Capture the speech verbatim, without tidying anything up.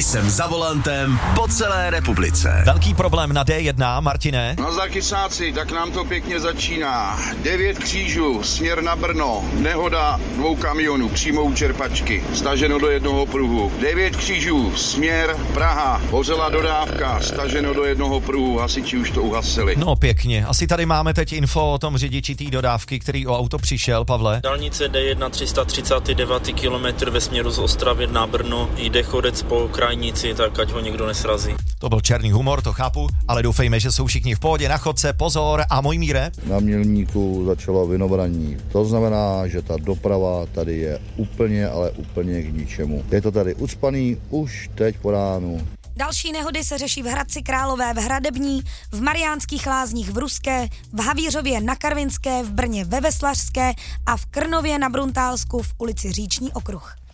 Jsem za volantem po celé republice. Velký problém na D jedna, Martine. Na Zachysáci, tak nám to pěkně začíná. Devět křížů, směr na Brno, nehoda dvou kamionů, přímo u čerpačky, staženo do jednoho pruhu. Devět křížů, směr Praha, hořela dodávka, staženo do jednoho pruhu, hasiči už to uhasili. No pěkně, asi tady máme teď info o tom řidiči té dodávky, který o auto přišel, Pavle. Dálnice D jedna tři sta třicet devět kilometr ve směru z Ostravy na Brno, jde chodec po krajnici, tak ať ho nikdo nesrazí. To byl černý humor, to chápu, ale doufejme, že jsou všichni v pohodě, na chodce, pozor. A Mojmíre? Na Mělníku začalo vinobraní. To znamená, že ta doprava tady je úplně, ale úplně k ničemu. Je to tady ucpaný už teď po ránu. Další nehody se řeší v Hradci Králové v Hradební, v Mariánských Lázních v Ruské, v Havířově na Karvinské, v Brně ve Veslařské a v Krnově na Bruntálsku v ulici Říční okruh.